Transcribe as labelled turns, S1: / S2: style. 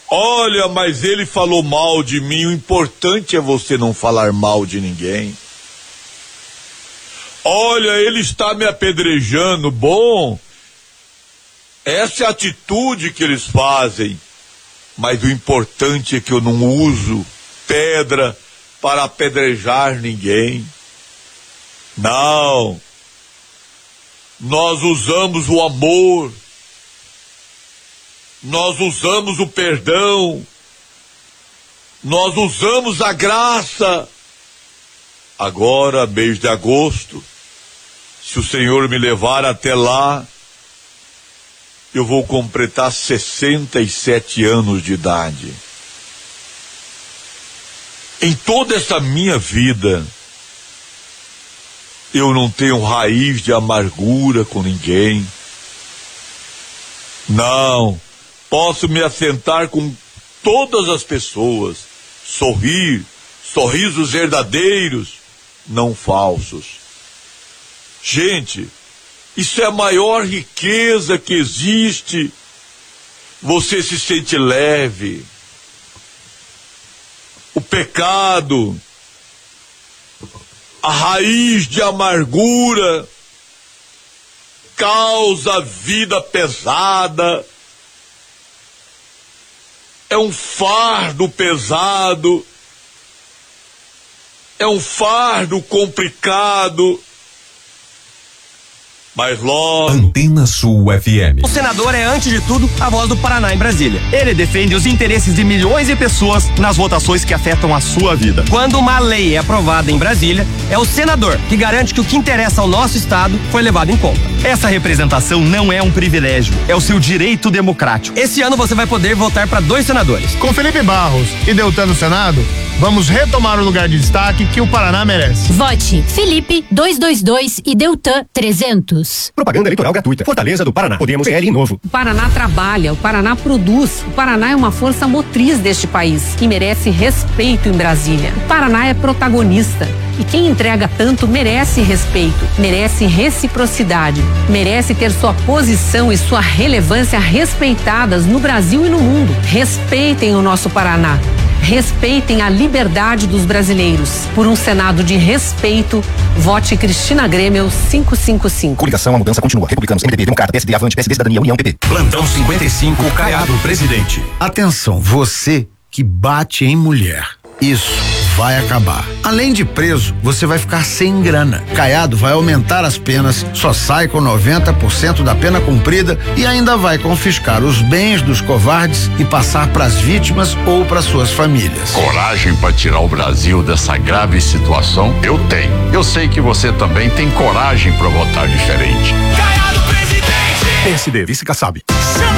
S1: Olha, mas ele falou mal de mim. O importante é você não falar mal de ninguém. Olha, ele está me apedrejando. Bom, essa é a atitude que eles fazem. Mas o importante é que eu não uso pedra para apedrejar ninguém. Não. Nós usamos o amor. Nós usamos o perdão. Nós usamos a graça. Agora, mês de agosto, se o Senhor me levar até lá, eu vou completar 67 anos de idade. Em toda essa minha vida, eu não tenho raiz de amargura com ninguém. Não, posso me assentar com todas as pessoas, sorrir, sorrisos verdadeiros, não falsos. Gente, isso é a maior riqueza que existe. Você se sente leve. O pecado, a raiz de amargura, causa vida pesada. É um fardo pesado. É um fardo complicado. Mas logo...
S2: Antena Sul FM.
S3: O senador é, antes de tudo, a voz do Paraná em Brasília. Ele defende os interesses de milhões de pessoas nas votações que afetam a sua vida. Quando uma lei é aprovada em Brasília, é o senador que garante que o que interessa ao nosso estado foi levado em conta. Essa representação não é um privilégio, é o seu direito democrático. Esse ano você vai poder votar para 2 senadores.
S4: Com Felipe Barros e Deltan no Senado, vamos retomar o lugar de destaque que o Paraná merece.
S5: Vote Felipe 222 e Deltan 300.
S6: Propaganda eleitoral gratuita. Fortaleza do Paraná. Podemos PL novo.
S7: O Paraná trabalha, o Paraná produz. O Paraná é uma força motriz deste país que merece respeito em Brasília. O Paraná é protagonista. E quem entrega tanto merece respeito, merece reciprocidade, merece ter sua posição e sua relevância respeitadas no Brasil e no mundo. Respeitem o nosso Paraná. Respeitem a liberdade dos brasileiros. Por um Senado de respeito, vote Cristina Grêmio 555.
S6: Coligação, a mudança continua. Republicanos, MDB, Democrata, PSD, Avante, PSD, Cidadania, União, PP.
S2: Plantão 55, Caiado, presidente.
S8: Atenção, você que bate em mulher. Isso vai acabar. Além de preso, você vai ficar sem grana. Caiado vai aumentar as penas, só sai com 90% da pena cumprida e ainda vai confiscar os bens dos covardes e passar para as vítimas ou para suas famílias.
S9: Coragem para tirar o Brasil dessa grave situação? Eu tenho. Eu sei que você também tem coragem para votar diferente.
S2: PSD, vice Kassab.
S10: Chama